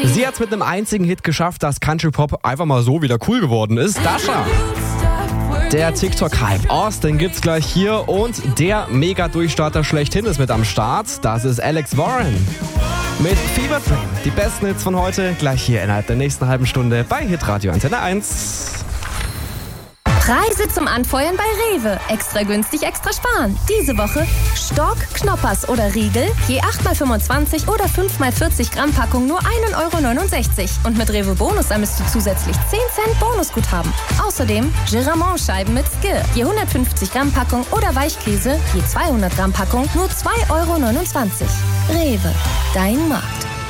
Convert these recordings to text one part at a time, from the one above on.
Sie hat es mit einem einzigen Hit geschafft, dass Country-Pop einfach mal so wieder cool geworden ist. Dasha. Der TikTok-Hype Austin gibt's gleich hier und der Mega-Durchstarter schlechthin ist mit am Start. Das ist Alex Warren mit Fever Dream. Die besten Hits von heute gleich hier innerhalb der nächsten halben Stunde bei Hitradio Antenne 1. Preise zum Anfeuern bei Rewe. Extra günstig, extra sparen. Diese Woche Stork, Knoppers oder Riegel, je 8x25 oder 5x40 Gramm Packung nur 1,69 €. Und mit Rewe Bonus ermisst du zusätzlich 10 Cent Bonusguthaben. Außerdem Giramont-Scheiben mit Skir, je 150 Gramm Packung oder Weichkäse, je 200 Gramm Packung nur 2,29 €. Rewe, dein Markt.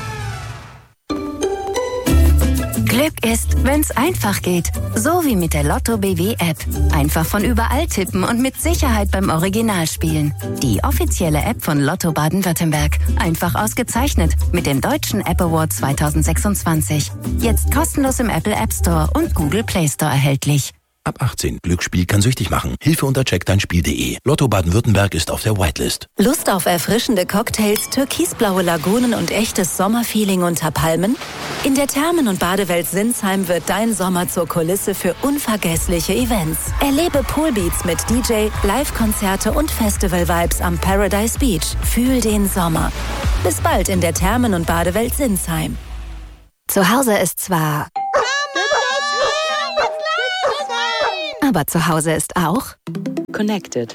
Glück ist, wenn's einfach geht. So wie mit der Lotto BW App. Einfach von überall tippen und mit Sicherheit beim Original spielen. Die offizielle App von Lotto Baden-Württemberg. Einfach ausgezeichnet mit dem Deutschen App Award 2026. Jetzt kostenlos im Apple App Store und Google Play Store erhältlich. Ab 18. Glücksspiel kann süchtig machen. Hilfe unter checkdeinspiel.de. Lotto Baden-Württemberg ist auf der Whitelist. Lust auf erfrischende Cocktails, türkisblaue Lagunen und echtes Sommerfeeling unter Palmen? In der Thermen- und Badewelt Sinsheim wird dein Sommer zur Kulisse für unvergessliche Events. Erlebe Poolbeats mit DJ, Live-Konzerte und Festival-Vibes am Paradise Beach. Fühl den Sommer. Bis bald in der Thermen- und Badewelt Sinsheim. Zu Hause ist zwar... Aber zu Hause ist auch Connected.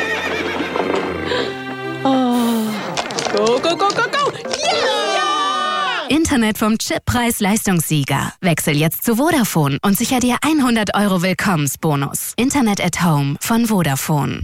Oh. Go, go, go, go, go! Yeah! Internet vom Chip-Preis-Leistungssieger. Wechsel jetzt zu Vodafone und sicher dir 100 € Willkommensbonus. Internet at Home von Vodafone.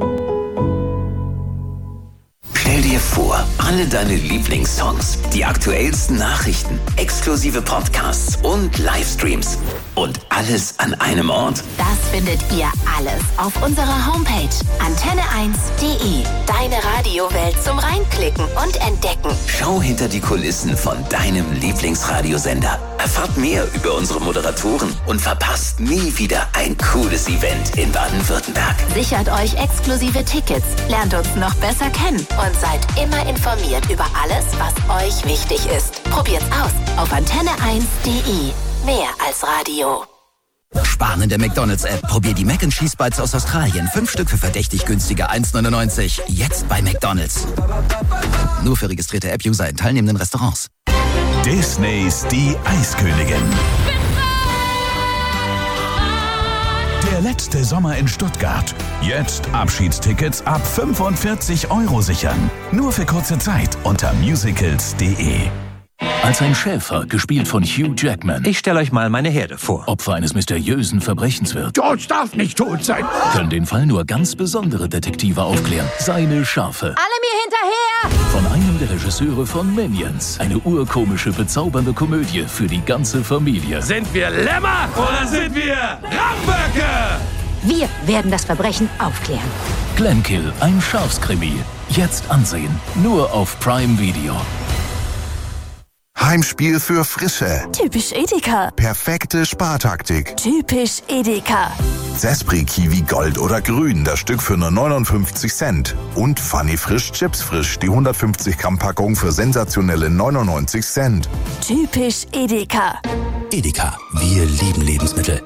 Stell dir vor, alle deine Lieblingssongs, die aktuellsten Nachrichten, exklusive Podcasts und Livestreams und alles an einem Ort. Das findet ihr alles auf unserer Homepage antenne1.de. Deine Radiowelt zum Reinklicken und Entdecken. Schau hinter die Kulissen von deinem Lieblingsradiosender. Erfahrt mehr über unsere Moderatoren und verpasst nie wieder ein cooles Event in Baden-Württemberg. Sichert euch exklusive Tickets, lernt uns noch besser kennen und seid immer informiert über alles, was euch wichtig ist. Probiert's aus auf antenne1.de. Mehr als Radio. Sparen in der McDonalds-App. Probier die Mac & Cheese Bites aus Australien. 5 Stück für verdächtig günstiger 1,99. Jetzt bei McDonalds. Nur für registrierte App-User in teilnehmenden Restaurants. Disneys Die Eiskönigin. Der letzte Sommer in Stuttgart. Jetzt Abschiedstickets ab 45 € sichern. Nur für kurze Zeit unter musicals.de. Als ein Schäfer, gespielt von Hugh Jackman. Ich stelle euch mal meine Herde vor. Opfer eines mysteriösen Verbrechens wird. George darf nicht tot sein. Können den Fall nur ganz besondere Detektive aufklären. Seine Schafe. Alle mir hinterher! Von einem der Regisseure von Minions. Eine urkomische, bezaubernde Komödie für die ganze Familie. Sind wir Lämmer oder sind wir Ramböcke? Wir werden das Verbrechen aufklären. Glenkill, ein Schafskrimi. Jetzt ansehen. Nur auf Prime Video. Heimspiel für Frische. Typisch Edeka. Perfekte Spartaktik. Typisch Edeka. Zespri Kiwi Gold oder Grün, das Stück für nur 59 Cent. Und Funny Frisch Chips Frisch, die 150 Gramm Packung für sensationelle 99 Cent. Typisch Edeka. Edeka, wir lieben Lebensmittel.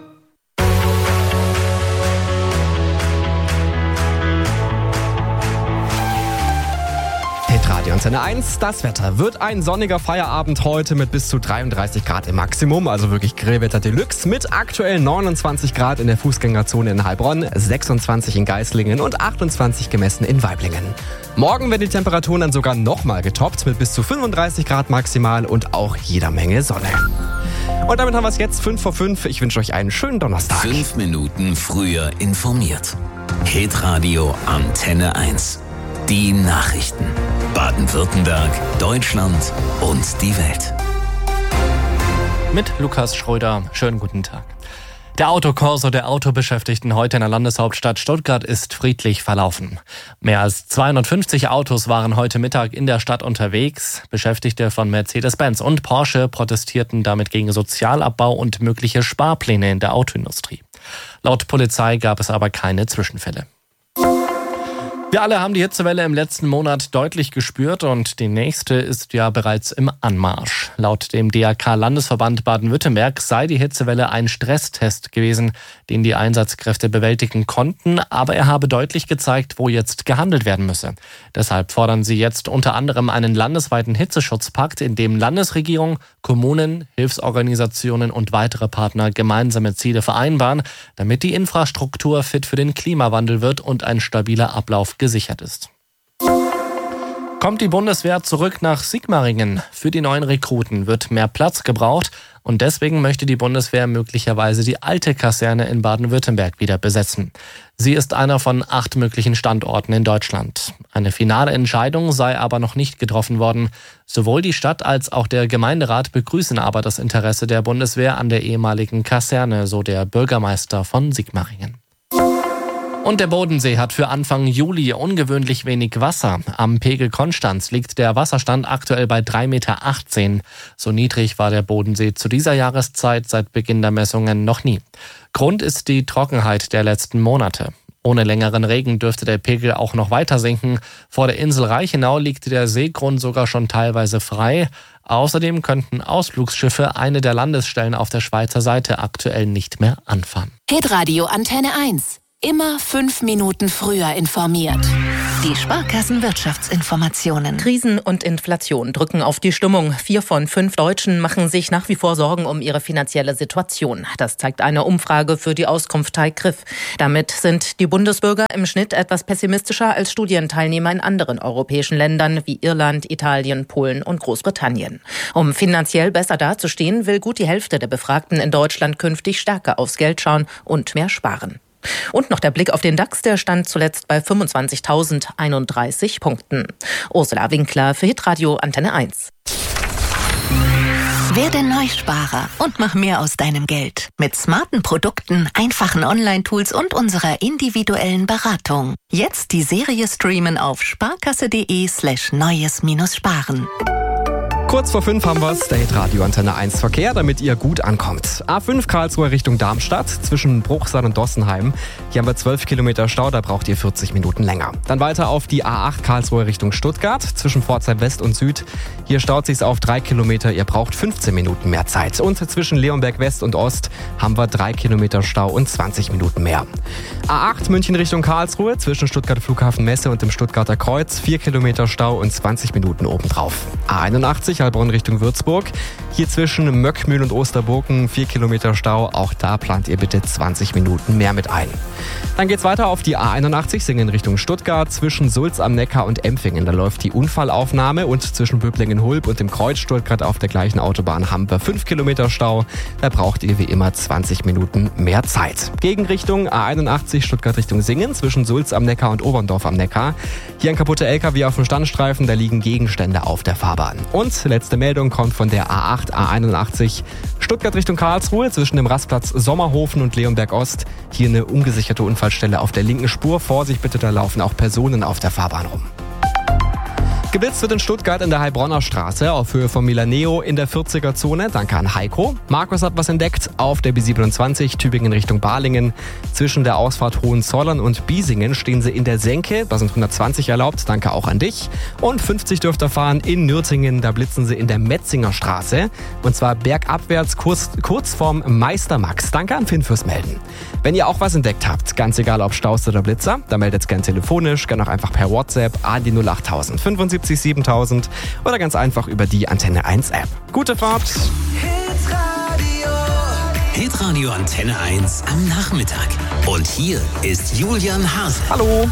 Radio Antenne 1, das Wetter. Wird ein sonniger Feierabend heute mit bis zu 33 Grad im Maximum, also wirklich Grillwetter Deluxe, mit aktuell 29 Grad in der Fußgängerzone in Heilbronn, 26 in Geislingen und 28 gemessen in Waiblingen. Morgen werden die Temperaturen dann sogar nochmal getoppt mit bis zu 35 Grad maximal und auch jeder Menge Sonne. Und damit haben wir es jetzt 5 vor 5. Ich wünsche euch einen schönen Donnerstag. 5 Minuten früher informiert. Hitradio Antenne 1. Die Nachrichten. Baden-Württemberg, Deutschland und die Welt. Mit Lukas Schröder. Schönen guten Tag. Der Autokorso der Autobeschäftigten heute in der Landeshauptstadt Stuttgart ist friedlich verlaufen. Mehr als 250 Autos waren heute Mittag in der Stadt unterwegs. Beschäftigte von Mercedes-Benz und Porsche protestierten damit gegen Sozialabbau und mögliche Sparpläne in der Autoindustrie. Laut Polizei gab es aber keine Zwischenfälle. Wir alle haben die Hitzewelle im letzten Monat deutlich gespürt und die nächste ist ja bereits im Anmarsch. Laut dem DRK-Landesverband Baden-Württemberg sei die Hitzewelle ein Stresstest gewesen, den die Einsatzkräfte bewältigen konnten, aber er habe deutlich gezeigt, wo jetzt gehandelt werden müsse. Deshalb fordern sie jetzt unter anderem einen landesweiten Hitzeschutzpakt, in dem Landesregierung, Kommunen, Hilfsorganisationen und weitere Partner gemeinsame Ziele vereinbaren, damit die Infrastruktur fit für den Klimawandel wird und ein stabiler Ablauf gesichert ist. Kommt die Bundeswehr zurück nach Sigmaringen? Für die neuen Rekruten wird mehr Platz gebraucht und deswegen möchte die Bundeswehr möglicherweise die alte Kaserne in Baden-Württemberg wieder besetzen. Sie ist einer von 8 möglichen Standorten in Deutschland. Eine finale Entscheidung sei aber noch nicht getroffen worden. Sowohl die Stadt als auch der Gemeinderat begrüßen aber das Interesse der Bundeswehr an der ehemaligen Kaserne, so der Bürgermeister von Sigmaringen. Und der Bodensee hat für Anfang Juli ungewöhnlich wenig Wasser. Am Pegel Konstanz liegt der Wasserstand aktuell bei 3,18 Meter. So niedrig war der Bodensee zu dieser Jahreszeit seit Beginn der Messungen noch nie. Grund ist die Trockenheit der letzten Monate. Ohne längeren Regen dürfte der Pegel auch noch weiter sinken. Vor der Insel Reichenau liegt der Seegrund sogar schon teilweise frei. Außerdem könnten Ausflugsschiffe eine der Landesstellen auf der Schweizer Seite aktuell nicht mehr anfahren. Hitradio Antenne 1. Immer 5 Minuten früher informiert. Die Sparkassen-Wirtschaftsinformationen. Krisen und Inflation drücken auf die Stimmung. 4 von 5 Deutschen machen sich nach wie vor Sorgen um ihre finanzielle Situation. Das zeigt eine Umfrage für die Auskunftei Griff. Damit sind die Bundesbürger im Schnitt etwas pessimistischer als Studienteilnehmer in anderen europäischen Ländern wie Irland, Italien, Polen und Großbritannien. Um finanziell besser dazustehen, will gut die Hälfte der Befragten in Deutschland künftig stärker aufs Geld schauen und mehr sparen. Und noch der Blick auf den DAX, der stand zuletzt bei 25.031 Punkten. Ursula Winkler für Hitradio Antenne 1. Werde Neusparer und mach mehr aus deinem Geld. Mit smarten Produkten, einfachen Online-Tools und unserer individuellen Beratung. Jetzt die Serie streamen auf sparkasse.de/neues-sparen. Kurz vor 5 haben wir's, der Hitradio Antenne 1 Verkehr, damit ihr gut ankommt. A5 Karlsruhe Richtung Darmstadt, zwischen Bruchsal und Dossenheim. Hier haben wir 12 Kilometer Stau, da braucht ihr 40 Minuten länger. Dann weiter auf die A8 Karlsruhe Richtung Stuttgart, zwischen Pforzheim West und Süd. Hier staut sich's auf 3 Kilometer, ihr braucht 15 Minuten mehr Zeit. Und zwischen Leonberg West und Ost haben wir 3 Kilometer Stau und 20 Minuten mehr. A8 München Richtung Karlsruhe, zwischen Stuttgart Flughafen Messe und dem Stuttgarter Kreuz, 4 Kilometer Stau und 20 Minuten obendrauf. A81 Heilbronn Richtung Würzburg. Hier zwischen Möckmühl und Osterburgen 4 Kilometer Stau. Auch da plant ihr bitte 20 Minuten mehr mit ein. Dann geht's weiter auf die A81 Singen Richtung Stuttgart. Zwischen Sulz am Neckar und Empfingen. Da läuft die Unfallaufnahme und zwischen Böblingen-Hulb und dem Kreuz Stuttgart auf der gleichen Autobahn haben wir 5 Kilometer Stau. Da braucht ihr wie immer 20 Minuten mehr Zeit. Gegenrichtung A81 Stuttgart Richtung Singen zwischen Sulz am Neckar und Oberndorf am Neckar. Hier ein kaputter LKW auf dem Standstreifen. Da liegen Gegenstände auf der Fahrbahn. Und letzte Meldung kommt von der A8, A81 Stuttgart Richtung Karlsruhe zwischen dem Rastplatz Sommerhofen und Leonberg Ost. Hier eine ungesicherte Unfallstelle auf der linken Spur. Vorsicht bitte, da laufen auch Personen auf der Fahrbahn rum. Geblitzt wird in Stuttgart in der Heilbronner Straße auf Höhe von Milaneo in der 40er-Zone. Danke an Heiko. Markus hat was entdeckt auf der B27 Tübingen Richtung Balingen. Zwischen der Ausfahrt Hohenzollern und Biesingen stehen sie in der Senke. Da sind 120 erlaubt. Danke auch an dich. Und 50 dürft ihr fahren in Nürtingen. Da blitzen sie in der Metzinger Straße. Und zwar bergabwärts kurz vorm Meister Max. Danke an Finn fürs Melden. Wenn ihr auch was entdeckt habt, ganz egal ob Staus oder Blitzer, dann meldet gern telefonisch, gern auch einfach per WhatsApp an die 08000 75 7000 oder ganz einfach über die Antenne 1 App. Gute Fahrt! Hitradio Antenne 1 am Nachmittag. Und hier ist Julian Hase. Hallo!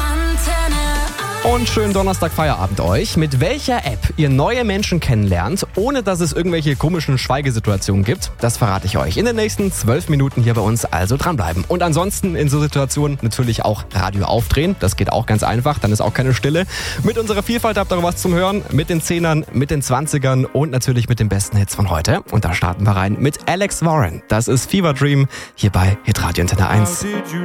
Und schönen Donnerstag Feierabend euch. Mit welcher App ihr neue Menschen kennenlernt, ohne dass es irgendwelche komischen Schweigesituationen gibt, das verrate ich euch in den nächsten 12 Minuten hier bei uns, also dranbleiben. Und ansonsten in so Situationen natürlich auch Radio aufdrehen, das geht auch ganz einfach, dann ist auch keine Stille. Mit unserer Vielfalt habt ihr auch was zum Hören, mit den 10ern, mit den 20ern und natürlich mit den besten Hits von heute. Und da starten wir rein mit Alex Warren. Das ist Fever Dream hier bei Hitradio Antenne 1.